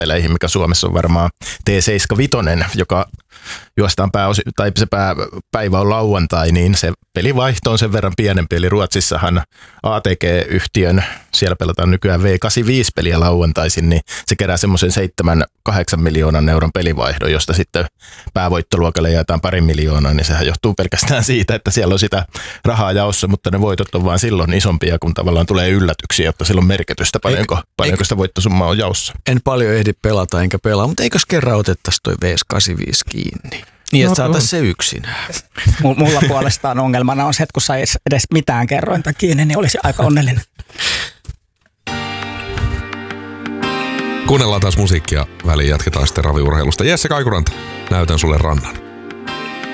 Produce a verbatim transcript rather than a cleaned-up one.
peleihin, mikä Suomessa on varmaan T seitsemänkymmentäviisi, joka juostaan pääosi, tai se pää, päivä on lauantai, niin se pelivaihto on sen verran pienempi. Eli Ruotsissahan A T G-yhtiön, siellä pelataan nykyään V kahdeksankymmentäviisi-peliä lauantaisin, niin se kerää semmoisen seitsemän kahdeksan miljoonan euron pelivaihdon, josta sitten päävoittoluokalle jaetaan pari miljoonaa, niin sehän johtuu pelkästään siitä, että siellä on sitä rahaa jaossa, mutta ne voitot on vaan silloin isompia, kun tavallaan tulee yllätyksiä, jotta sillä on merkitystä, paljonko, eik, paljonko sitä voittosummaa on jaossa. En paljon ehdi pelata enkä pelaa, mutta eikös kerran otettaisi toi V kahdeksankymmentäviisi kiinni? Niin, että no, saataisiin se yksinään. Mulla puolestaan ongelmana on se, että kun saisi edes mitään kerrointa kiinni, niin olisi aika onnellinen. Kuunnellaan taas musiikkia, väliin jatketaan sitten raviurheilusta. Jesse Kaikuranta, näytän sulle rannan.